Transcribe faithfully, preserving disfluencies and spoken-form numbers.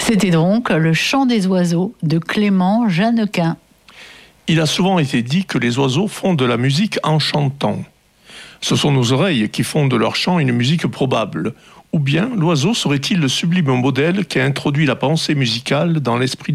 C'était donc Le chant des oiseaux de Clément Jeannequin. Il a souvent été dit que les oiseaux font de la musique en chantant. Ce sont nos oreilles qui font de leur chant une musique probable. Ou bien l'oiseau serait-il le sublime modèle qui a introduit la pensée musicale dans l'esprit